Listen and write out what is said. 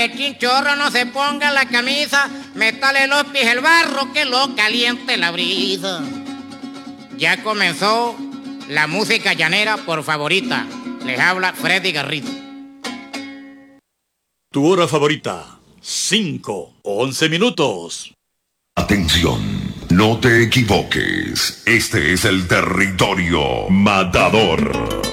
El chinchorro no se ponga la camisa, métale los pies el barro que lo caliente la brisa. Ya comenzó la música llanera por favorita. Les habla Freddy Garrido. Tu hora favorita, 5 o 11 minutos. Atención, no te equivoques. Este es el territorio matador.